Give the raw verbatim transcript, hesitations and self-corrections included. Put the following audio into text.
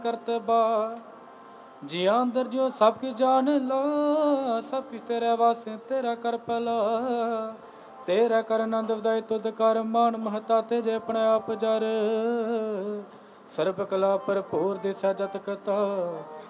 करतबा जिया अंदर जो सब कुछ जान ला, सब कुछ तेरे वास्ते तेरा कर पला। तेरा कर आनंद वधाए तुद कर मान महता तेजे अपने आप जर। सर्ब कला भरपूर दिसै जत कता